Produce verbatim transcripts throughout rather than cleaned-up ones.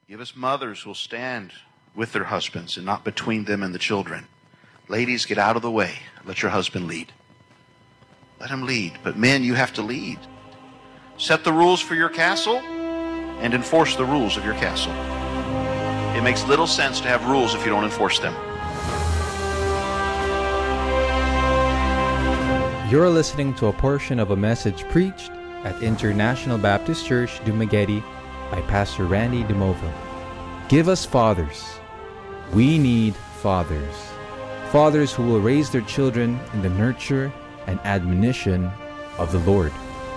Give us mothers who will stand with their husbands and not between them and the children. Ladies, get out of the way. Let your husband lead. Let him lead. But men, you have to lead. Set the rules for your castle and enforce the rules of your castle. It makes little sense to have rules if you don't enforce them. You're listening to a portion of a message preached at International Baptist Church, Dumaguete by Pastor Randy DeMova. Give us fathers. We need fathers. Fathers who will raise their children in the nurture and admonition of the Lord.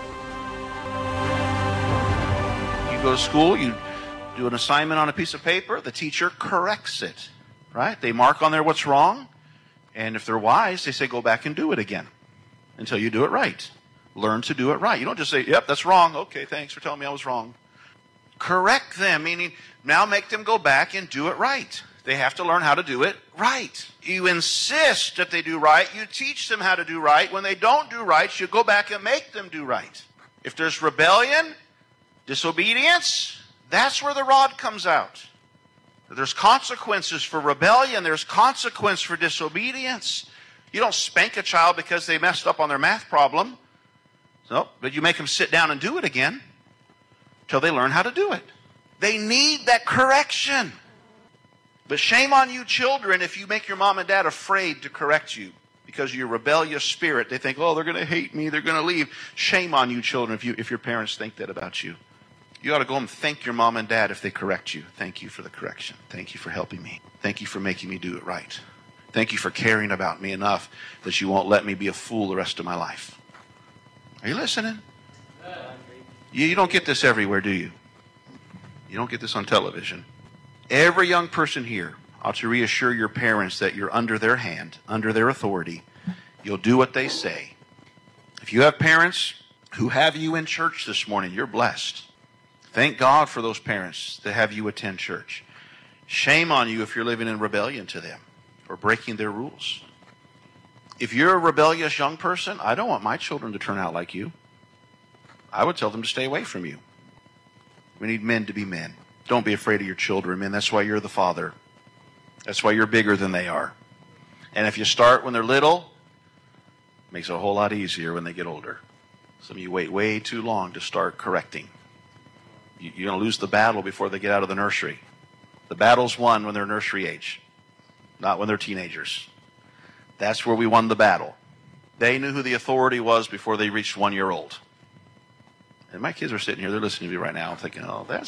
You go to school, you do an assignment on a piece of paper, the teacher corrects it, right? They mark on there what's wrong, and if they're wise, they say go back and do it again until you do it right. Learn to do it right. You don't just say, yep, that's wrong. Okay, thanks for telling me I was wrong. Correct them, meaning now make them go back and do it right. They have to learn how to do it right. You insist that they do right. You teach them how to do right. When they don't do right, you go back and make them do right. If there's rebellion, disobedience, that's where the rod comes out. There's consequences for rebellion. There's consequence for disobedience. You don't spank a child because they messed up on their math problem. No, but you make them sit down and do it again till they learn how to do it. They need that correction. But shame on you children if you make your mom and dad afraid to correct you because of your rebellious spirit. They think, oh, they're going to hate me, they're going to leave. Shame on you children if you if your parents think that about you. You ought to go and thank your mom and dad if they correct you. Thank you for the correction. Thank you for helping me. Thank you for making me do it right. Thank you for caring about me enough that you won't let me be a fool the rest of my life. Are you listening? You, you don't get this everywhere, do you? You don't get this on television. Every young person here ought to reassure your parents that you're under their hand, under their authority. You'll do what they say. If you have parents who have you in church this morning, you're blessed. Thank God for those parents that have you attend church. Shame on you if you're living in rebellion to them or breaking their rules. If you're a rebellious young person, I don't want my children to turn out like you. I would tell them to stay away from you. We need men to be men. Don't be afraid of your children, men. That's why you're the father. That's why you're bigger than they are. And if you start when they're little, it makes it a whole lot easier when they get older. Some of you wait way too long to start correcting. You're going to lose the battle before they get out of the nursery. The battle's won when they're nursery age, not when they're teenagers. That's where we won the battle. They knew who the authority was before they reached one year old. And my kids are sitting here, they're listening to me right now, thinking, oh, that's